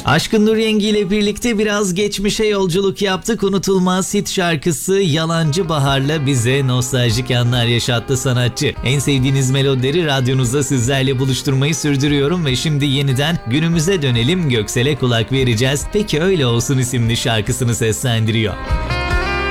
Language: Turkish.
Aşkın Nur Yengi ile birlikte biraz geçmişe yolculuk yaptık. Unutulmaz hit şarkısı Yalancı Bahar'la bize nostaljik anlar yaşattı sanatçı. En sevdiğiniz melodileri radyonuzda sizlerle buluşturmayı sürdürüyorum ve şimdi yeniden günümüze dönelim, Göksel'e kulak vereceğiz. Peki Öyle Olsun isimli şarkısını seslendiriyor.